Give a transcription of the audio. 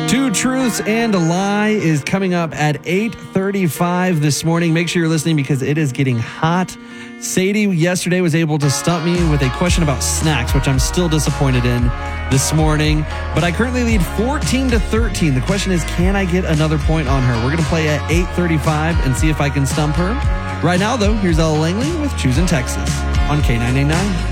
Two Truths and a Lie is coming up at 8:35 this morning. Make sure you're listening because it is getting hot. Sadie yesterday was able to stump me with a question about snacks, which I'm still disappointed in this morning. But I currently lead 14-13. The question is, can I get another point on her? We're going to play at 8:35 and see if I can stump her. Right now, though, here's Ella Langley with Choosing Texas on K989.